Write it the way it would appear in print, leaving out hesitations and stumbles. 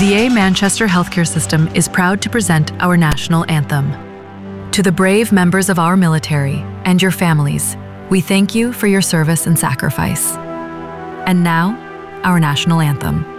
VA Manchester Healthcare System is proud to present our national anthem. To the brave members of our military and your families, we thank you for your service and sacrifice. And now, our national anthem.